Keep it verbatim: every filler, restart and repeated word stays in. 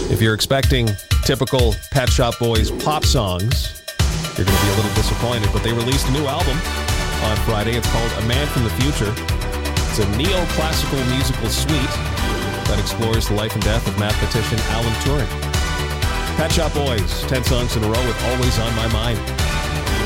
If you're expecting typical Pet Shop Boys pop songs, you're going to be a little disappointed, but they released a new album on Friday. It's called A Man from the Future. It's a neoclassical musical suite that explores the life and death of mathematician Alan Turing. Pet Shop Boys, ten songs in a row with Always on My Mind.